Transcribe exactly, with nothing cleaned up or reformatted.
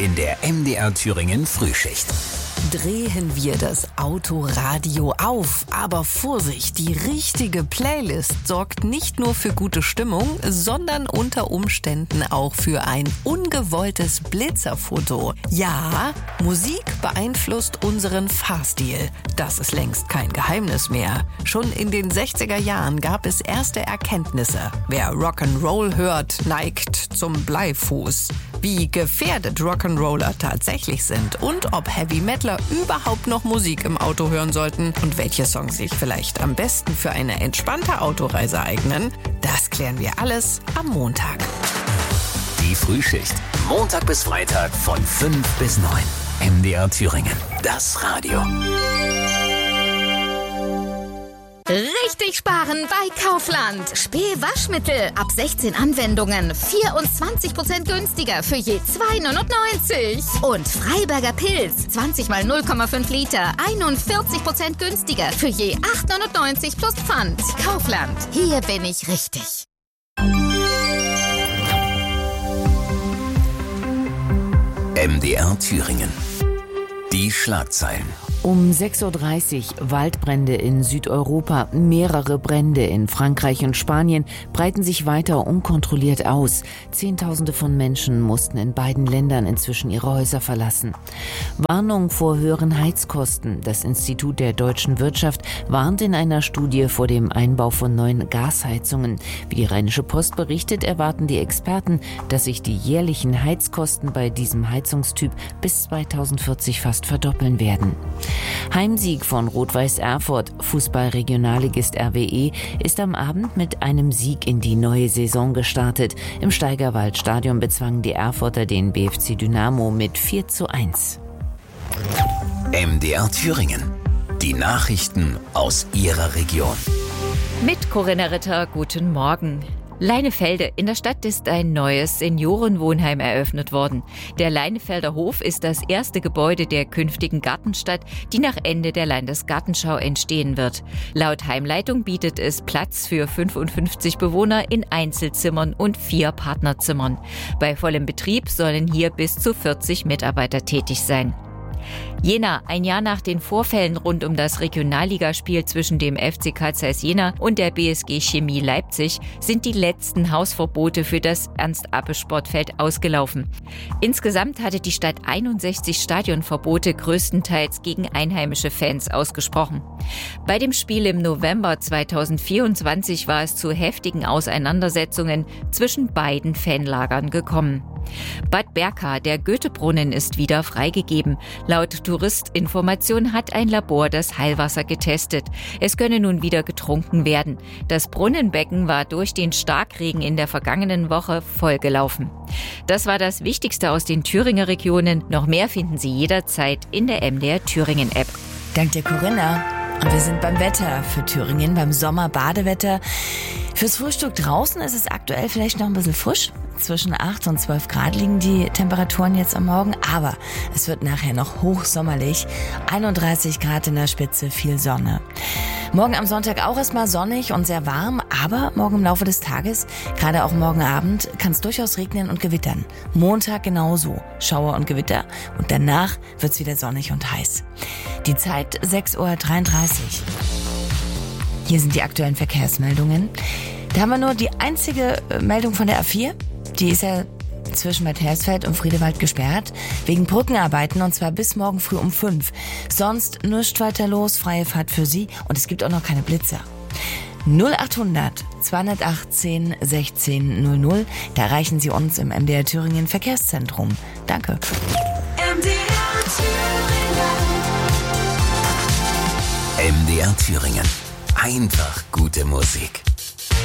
in der M D R Thüringen Frühschicht. Drehen wir das Autoradio auf. Aber Vorsicht, die richtige Playlist sorgt nicht nur für gute Stimmung, sondern unter Umständen auch für ein ungewolltes Blitzerfoto. Ja, Musik beeinflusst unseren Fahrstil. Das ist längst kein Geheimnis mehr. Schon in den sechziger Jahren gab es erste Erkenntnisse. Wer Rock'n'Roll hört, neigt zum Bleifuß. Wie gefährdet Rock'n'Roller tatsächlich sind und ob Heavy Metaler überhaupt noch Musik im Auto hören sollten und welche Songs sich vielleicht am besten für eine entspannte Autoreise eignen, das klären wir alles am Montag. Die Frühschicht. Montag bis Freitag von fünf bis neun. M D R Thüringen. Das Radio. Richtig sparen bei Kaufland. Späh-Waschmittel ab sechzehn Anwendungen. vierundzwanzig Prozent günstiger für je zwei neunundneunzig. Und Freiberger Pilz. zwanzig mal null Komma fünf Liter. einundvierzig Prozent günstiger für je acht neunundneunzig plus Pfand. Kaufland. Hier bin ich richtig. M D R Thüringen. Die Schlagzeilen. Um sechs Uhr dreißig Waldbrände in Südeuropa, mehrere Brände in Frankreich und Spanien breiten sich weiter unkontrolliert aus. Zehntausende von Menschen mussten in beiden Ländern inzwischen ihre Häuser verlassen. Warnung vor höheren Heizkosten. Das Institut der deutschen Wirtschaft warnt in einer Studie vor dem Einbau von neuen Gasheizungen. Wie die Rheinische Post berichtet, erwarten die Experten, dass sich die jährlichen Heizkosten bei diesem Heizungstyp bis zweitausendvierzig fast verdoppeln werden. Heimsieg von Rot-Weiß Erfurt. Fußball-Regionalligist R W E ist am Abend mit einem Sieg in die neue Saison gestartet. Im Steigerwald-Stadion bezwangen die Erfurter den B F C Dynamo mit vier zu eins. M D R Thüringen. Die Nachrichten aus Ihrer Region. Mit Corinna Ritter, guten Morgen. Leinefelde. In der Stadt ist ein neues Seniorenwohnheim eröffnet worden. Der Leinefelder Hof ist das erste Gebäude der künftigen Gartenstadt, die nach Ende der Landesgartenschau entstehen wird. Laut Heimleitung bietet es Platz für fünfundfünfzig Bewohner in Einzelzimmern und vier Partnerzimmern. Bei vollem Betrieb sollen hier bis zu vierzig Mitarbeiter tätig sein. Jena. Ein Jahr nach den Vorfällen rund um das Regionalligaspiel zwischen dem F C Carl Zeiss Jena und der B S G Chemie Leipzig sind die letzten Hausverbote für das Ernst-Abbe-Sportfeld ausgelaufen. Insgesamt hatte die Stadt einundsechzig Stadionverbote größtenteils gegen einheimische Fans ausgesprochen. Bei dem Spiel im November zweitausendvierundzwanzig war es zu heftigen Auseinandersetzungen zwischen beiden Fanlagern gekommen. Bad Berka, der Goethebrunnen ist wieder freigegeben. Laut Touristinformation hat ein Labor das Heilwasser getestet. Es könne nun wieder getrunken werden. Das Brunnenbecken war durch den Starkregen in der vergangenen Woche vollgelaufen. Das war das Wichtigste aus den Thüringer Regionen. Noch mehr finden Sie jederzeit in der M D R Thüringen App. Dank dir, Corinna. Und wir sind beim Wetter für Thüringen, beim Sommerbadewetter. Fürs Frühstück draußen ist es aktuell vielleicht noch ein bisschen frisch. Zwischen acht und zwölf Grad liegen die Temperaturen jetzt am Morgen. Aber es wird nachher noch hochsommerlich. einunddreißig Grad in der Spitze, viel Sonne. Morgen am Sonntag auch erstmal sonnig und sehr warm. Aber morgen im Laufe des Tages, gerade auch morgen Abend, kann es durchaus regnen und gewittern. Montag genauso. Schauer und Gewitter. Und danach wird es wieder sonnig und heiß. Die Zeit sechs Uhr dreiunddreißig. Hier sind die aktuellen Verkehrsmeldungen. Da haben wir nur die einzige Meldung von der A vier. Die ist ja zwischen Bad Hersfeld und Friedewald gesperrt, wegen Brückenarbeiten, und zwar bis morgen früh um fünf. Sonst nichts weiter los, freie Fahrt für Sie, und es gibt auch noch keine Blitzer. null achthundert zweihundertachtzehn sechzehn null null, da erreichen Sie uns im M D R Thüringen Verkehrszentrum. Danke. M D R Thüringen. M D R Thüringen. Einfach gute Musik.